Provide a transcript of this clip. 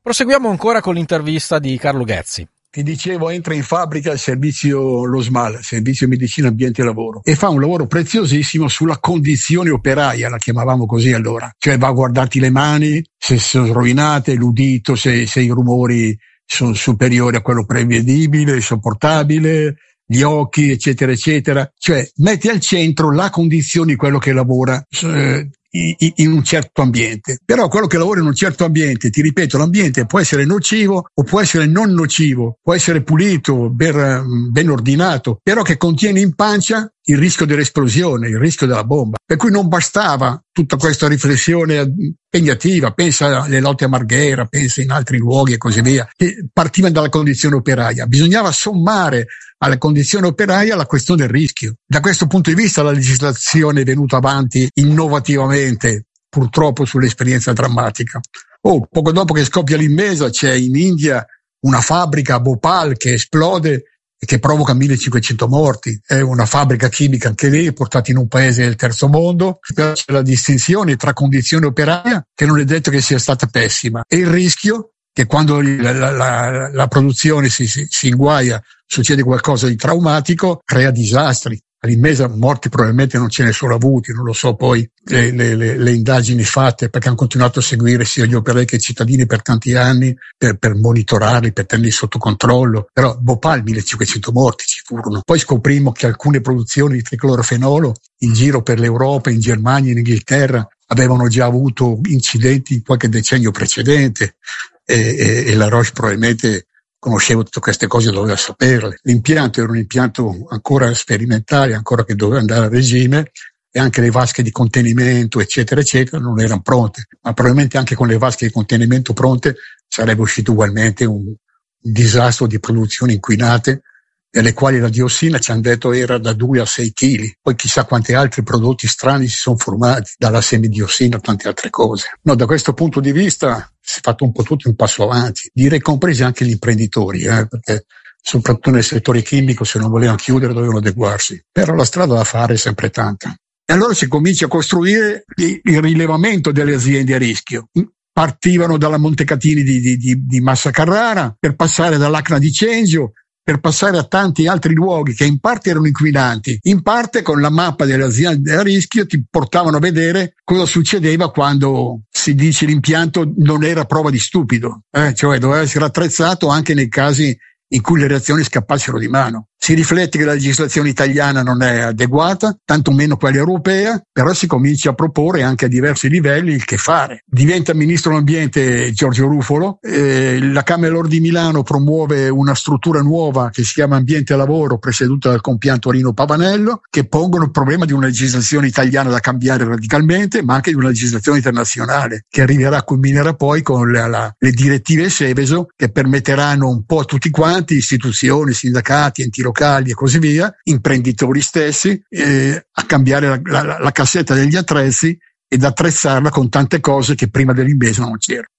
Proseguiamo ancora con l'intervista di Carlo Ghezzi. Ti dicevo, entra in fabbrica il servizio, lo SMAL, Servizio Medicina Ambiente e Lavoro, e fa un lavoro preziosissimo sulla condizione operaia, la chiamavamo così allora. Cioè va a guardarti le mani, se sono rovinate, l'udito, se i rumori sono superiori a quello prevedibile, sopportabile, gli occhi, eccetera, eccetera. Cioè metti al centro la condizione di quello che lavora in un certo ambiente. Però quello che lavora in un certo ambiente, ti ripeto, l'ambiente può essere nocivo o può essere non nocivo, può essere pulito, ben ordinato, però che contiene in pancia il rischio dell'esplosione, il rischio della bomba. Per cui non bastava tutta questa riflessione impegnativa, pensa alle lotte a Marghera, pensa in altri luoghi e così via, che partivano dalla condizione operaia. Bisognava sommare alla condizione operaia la questione del rischio. Da questo punto di vista la legislazione è venuta avanti innovativamente, purtroppo sull'esperienza drammatica. Poco dopo che scoppia l'Inmesa c'è in India una fabbrica a Bhopal che esplode e che provoca 1500 morti. È una fabbrica chimica anche lì, portata in un paese del terzo mondo. C'è la distinzione tra condizione operaia, che non è detto che sia stata pessima, e il rischio che quando la produzione si inguaia, succede qualcosa di traumatico, crea disastri. All'Inmesa morti probabilmente non ce ne sono avuti, non lo so poi le indagini fatte, perché hanno continuato a seguire sia gli operai che i cittadini per tanti anni per monitorarli, per tenerli sotto controllo. Però Bhopal 1500 morti ci furono. Poi scoprimmo che alcune produzioni di triclorofenolo in giro per l'Europa, in Germania, in Inghilterra, avevano già avuto incidenti qualche decennio precedente e la Roche probabilmente conoscevo tutte queste cose, doveva saperle. L'impianto era un impianto ancora sperimentale, ancora che doveva andare a regime, e anche le vasche di contenimento, eccetera, eccetera, non erano pronte. Ma probabilmente anche con le vasche di contenimento pronte sarebbe uscito ugualmente un disastro di produzioni inquinate, nelle quali la diossina, ci hanno detto, era da 2 a 6 kg. Poi chissà quanti altri prodotti strani si sono formati, dalla semidiossina a tante altre cose. No, da questo punto di vista si è fatto un po' tutto un passo avanti, direi compresi anche gli imprenditori, perché soprattutto nel settore chimico, se non volevano chiudere, dovevano adeguarsi. Però la strada da fare è sempre tanta. E allora si comincia a costruire il rilevamento delle aziende a rischio. Partivano dalla Montecatini di Massa Carrara, per passare dall'Acna di Censio, per passare a tanti altri luoghi che in parte erano inquinanti, in parte con la mappa delle aziende a rischio ti portavano a vedere cosa succedeva quando si dice l'impianto non era a prova di stupido, cioè doveva essere attrezzato anche nei casi in cui le reazioni scappassero di mano. Si riflette che la legislazione italiana non è adeguata, tanto meno quella europea, però si comincia a proporre anche a diversi livelli il che fare. Diventa ministro dell'ambiente Giorgio Rufolo, la Camera Lord di Milano promuove una struttura nuova che si chiama Ambiente e Lavoro, presieduta dal compianto Rino Pavanello, che pongono il problema di una legislazione italiana da cambiare radicalmente, ma anche di una legislazione internazionale, che culminerà poi con le direttive Seveso, che permetteranno un po' a tutti quanti, istituzioni, sindacati, enti locali e così via, imprenditori stessi, a cambiare la cassetta degli attrezzi ed attrezzarla con tante cose che prima dell'Inmesa non c'erano.